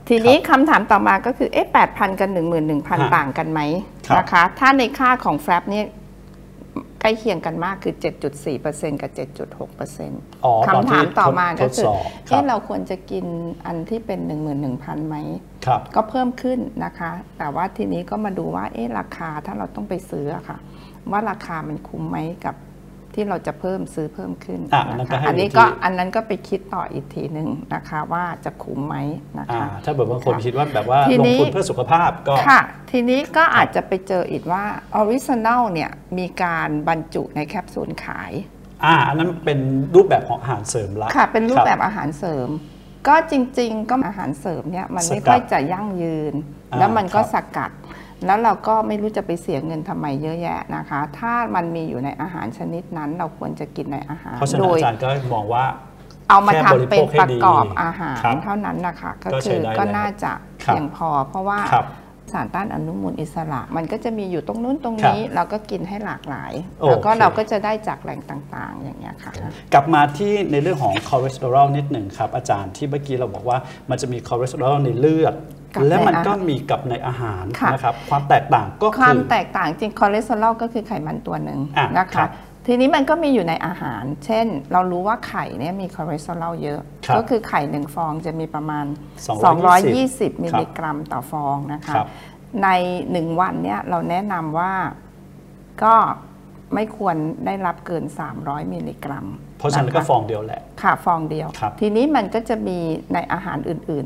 ทีนี้คำถามต่อมาก็คือ8,000 กับ 11,000 ต่างกันไหมนะคะถ้าในค่าของแฟลปนี่ใกล้เคียงกันมากคือ 7.4% กับ 7.6% คำถามต่อมาก็คือเราควรจะกินอันที่เป็น 11,000 ไหมก็เพิ่มขึ้นนะคะแต่ว่าทีนี้ก็มาดูว่าราคาถ้าเราต้องไปซื้อค่ะว่าราคามันคุ้มไหมกับที่เราจะซื้อเพิ่มขึ้นนะคะอันนั้นก็ไปคิดต่ออีกทีหนึ่งนะคะว่าจะคุ้มไหมนะคะถ้าแบบบางคนคิดว่าแบบว่าลงทุนเพื่อสุขภาพก็ค่ะทีนี้ก็อาจจะไปเจออีกว่าออริจินัลเนี่ยมีการบรรจุในแคปซูลขายอันนั้นเป็นรูปแบบของอาหารเสริมละค่ะเป็นรูปแบบอาหารเสริมก็จริงๆก็อาหารเสริมเนี่ยมันไม่ค่อยจะยั่งยืนแล้วมันก็สกัดแล้วเราก็ไม่รู้จะไปเสียเงินทำไมเยอะแยะนะคะถ้ามันมีอยู่ในอาหารชนิดนั้นเราควรจะกินในอาหารเพราะฉะนั้นอาจารย์ก็มองว่าเอามาทำเป็นประกอบอาหารเท่านั้นนะคะก็คือก็น่าจะเพียงพอเพราะว่าสารต้านอนุมูลอิสระมันก็จะมีอยู่ตรงนู้นตรงนี้เราก็กินให้หลากหลายแล้วก็เราก็จะได้จากแหล่งต่างๆอย่างเงี้ยค่ะกลับมาที่ในเรื่องของคอเลสเตอรอลนิดหนึ่งครับอาจารย์ที่เมื่อกี้เราบอกว่ามันจะมีคอเลสเตอรอลในเลือดและมันก็มีกับในอาหารนะครับความแตกต่างก็คือความแตกต่างจริงคอเลสเตอรอลก็คือไขมันตัวหนึ่งนะคะทีนี้มันก็มีอยู่ในอาหารเช่นเรารู้ว่าไข่เนี่ยมีคอเลสเตอรอลเยอะก็คือไข่1 ฟองจะมีประมาณ220มิลลิกรัมต่อฟองนะคะใน1 วันเนี่ยเราแนะนำว่าก็ไม่ควรได้รับเกิน300มิลลิกรัมเพราะฉะนั้นก็ฟองเดียวแหละค่ะฟองเดียวทีนี้มันก็จะมีในอาหารอื่น